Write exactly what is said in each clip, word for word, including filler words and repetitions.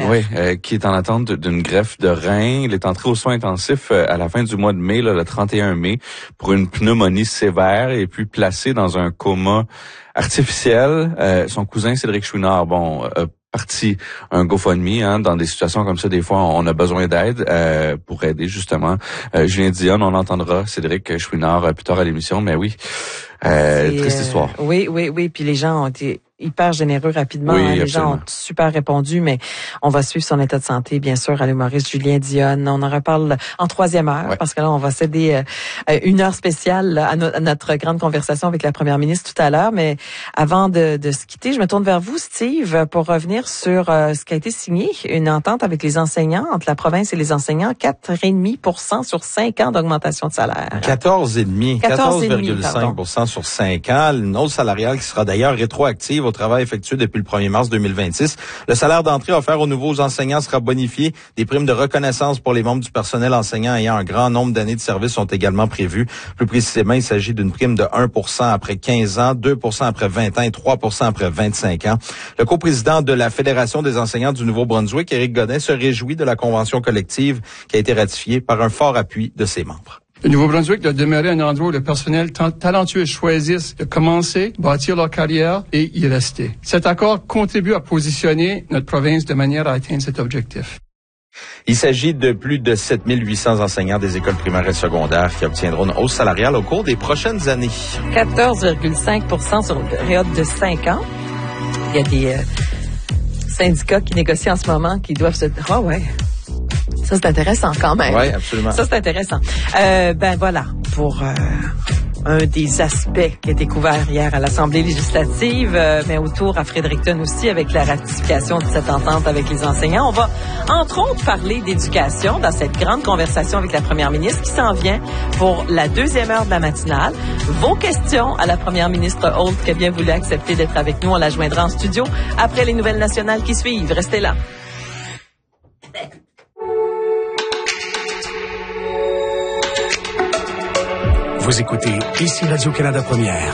secondaire. Oui, euh, qui est en attente d'une greffe de rein. Il est entré aux soins intensifs euh, à la fin du mois de mai, là, le trente et un mai, pour une pneumonie sévère et puis placé dans un coma artificiel. Euh, son cousin Cédric Chouinard, bon, euh, parti un GoFundMe, hein, dans des situations comme ça, des fois, on a besoin d'aide euh, pour aider justement euh, Julien Dionne. On entendra Cédric Chouinard euh, plus tard à l'émission, mais oui, euh, triste euh, histoire. Oui, oui, oui, puis les gens ont été hyper généreux rapidement. Oui, hein, les absolument. gens ont super répondu, mais on va suivre son état de santé, bien sûr, à l'humoriste Julien Dionne. On en reparle en troisième heure, ouais. parce que là, on va céder euh, une heure spéciale à, no- à notre grande conversation avec la première ministre tout à l'heure. Mais avant de, de se quitter, je me tourne vers vous, Steve, pour revenir sur euh, ce qui a été signé, une entente avec les enseignants, entre la province et les enseignants, quatre virgule cinq pour cent sur cinq ans d'augmentation de salaire. quatorze virgule cinq, quatorze quatorze virgule virgule cinq cinq pour cent sur cinq ans. Une hausse salariale qui sera d'ailleurs rétroactive au travail effectué depuis le premier mars deux mille vingt-six. Le salaire d'entrée offert aux nouveaux enseignants sera bonifié. Des primes de reconnaissance pour les membres du personnel enseignant ayant un grand nombre d'années de service sont également prévues. Plus précisément, il s'agit d'une prime de un pour cent après quinze ans, deux pour cent après vingt ans et trois pour cent après vingt-cinq ans. Le coprésident de la Fédération des enseignants du Nouveau-Brunswick, Éric Godin, se réjouit de la convention collective qui a été ratifiée par un fort appui de ses membres. Le Nouveau-Brunswick doit demeurer un endroit où le personnel ta- talentueux choisissent de commencer, bâtir leur carrière et y rester. Cet accord contribue à positionner notre province de manière à atteindre cet objectif. Il s'agit de plus de sept mille huit cents enseignants des écoles primaires et secondaires qui obtiendront une hausse salariale au cours des prochaines années. quatorze virgule cinq pour cent sur une période de cinq ans. Il y a des euh, syndicats qui négocient en ce moment qui doivent se dire, ah ouais, ça c'est intéressant quand même. Oui, absolument. Ça c'est intéressant. Euh, ben voilà, pour euh, un des aspects qui a été couvert hier à l'Assemblée législative, euh, mais autour à Fredericton aussi avec la ratification de cette entente avec les enseignants. On va entre autres parler d'éducation dans cette grande conversation avec la première ministre qui s'en vient pour la deuxième heure de la matinale. Vos questions à la première ministre Holt qui a bien voulu accepter d'être avec nous. On la joindra en studio après les nouvelles nationales qui suivent. Restez là. Vous écoutez ici Radio-Canada Première.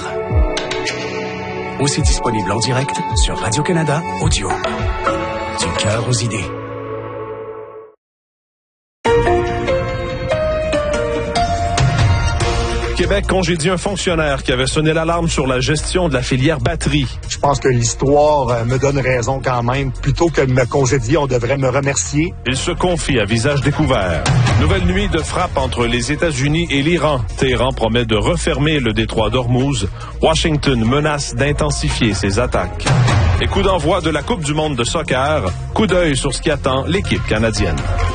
Aussi disponible en direct sur Radio-Canada Audio. Du cœur aux idées. Québec congédie un fonctionnaire qui avait sonné l'alarme sur la gestion de la filière batterie. Je pense que l'histoire me donne raison quand même. Plutôt que de me congédier, on devrait me remercier. Il se confie à visage découvert. Nouvelle nuit de frappe entre les États-Unis et l'Iran. Téhéran promet de refermer le détroit d'Ormuz. Washington menace d'intensifier ses attaques. Et coup d'envoi de la Coupe du monde de soccer. Coup d'œil sur ce qui attend l'équipe canadienne.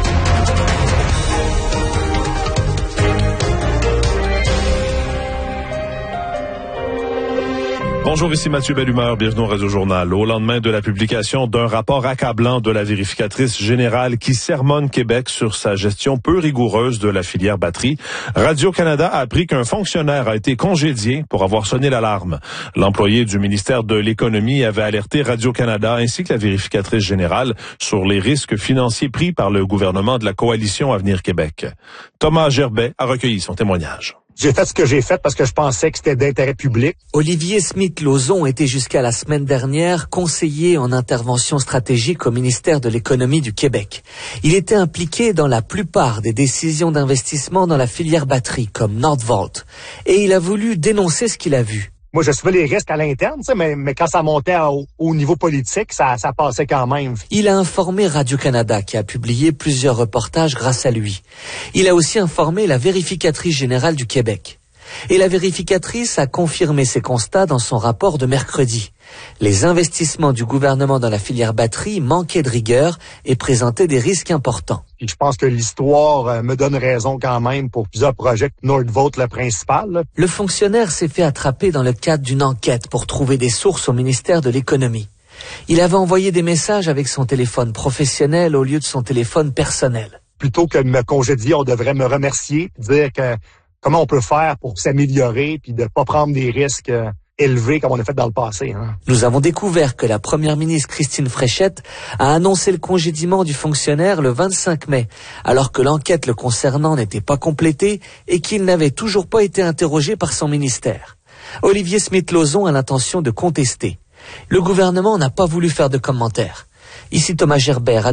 Bonjour, ici Mathieu Bellumeur, bienvenue au Réseau Journal. Au lendemain de la publication d'un rapport accablant de la vérificatrice générale qui sermonne Québec sur sa gestion peu rigoureuse de la filière batterie, Radio-Canada a appris qu'un fonctionnaire a été congédié pour avoir sonné l'alarme. L'employé du ministère de l'Économie avait alerté Radio-Canada ainsi que la vérificatrice générale sur les risques financiers pris par le gouvernement de la coalition Avenir Québec. Thomas Gerbet a recueilli son témoignage. J'ai fait ce que j'ai fait parce que je pensais que c'était d'intérêt public. Olivier Smith-Lauzon était jusqu'à la semaine dernière conseiller en intervention stratégique au ministère de l'Économie du Québec. Il était impliqué dans la plupart des décisions d'investissement dans la filière batterie, comme Nordvolt. Et il a voulu dénoncer ce qu'il a vu. Moi, je suivais les risques à l'interne, mais, mais quand ça montait au, au niveau politique, ça, ça passait quand même. Il a informé Radio-Canada, qui a publié plusieurs reportages grâce à lui. Il a aussi informé la vérificatrice générale du Québec. Et la vérificatrice a confirmé ses constats dans son rapport de mercredi. Les investissements du gouvernement dans la filière batterie manquaient de rigueur et présentaient des risques importants. Et je pense que l'histoire me donne raison quand même pour plusieurs projets. Nordvolt, le principal. Là. Le fonctionnaire s'est fait attraper dans le cadre d'une enquête pour trouver des sources au ministère de l'Économie. Il avait envoyé des messages avec son téléphone professionnel au lieu de son téléphone personnel. Plutôt que de me congédier, on devrait me remercier, dire que comment on peut faire pour s'améliorer puis de pas prendre des risques euh, élevés comme on a fait dans le passé. Hein. Nous avons découvert que la première ministre Christine Fréchette a annoncé le congédiement du fonctionnaire le vingt-cinq mai, alors que l'enquête le concernant n'était pas complétée et qu'il n'avait toujours pas été interrogé par son ministère. Olivier Smith-Lauzon a l'intention de contester. Le gouvernement n'a pas voulu faire de commentaires. Ici Thomas Gerbet.